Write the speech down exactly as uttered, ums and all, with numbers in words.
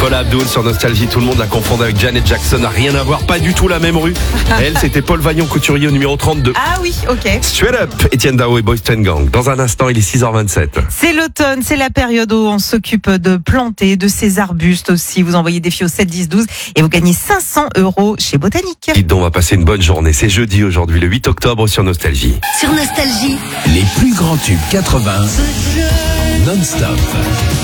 Paula Abdul sur Nostalgie, tout le monde la confondait avec Janet Jackson, rien à voir, pas du tout la même rue. Elle, c'était Paul Vaillant, couturier au numéro trente-deux. Ah oui, ok. Straight Up, Etienne Dao et Boyz two Gang. Dans un instant, il est six heures vingt-sept. C'est l'automne, c'est la période où on s'occupe de planter, de ces arbustes aussi. Vous envoyez des filles au sept dix douze et vous gagnez cinq cents euros chez Botanique. Dites donc, on va passer une bonne journée. C'est jeudi aujourd'hui, le huit octobre sur Nostalgie. Sur Nostalgie, Les plus grands tubes quatre-vingts non-stop.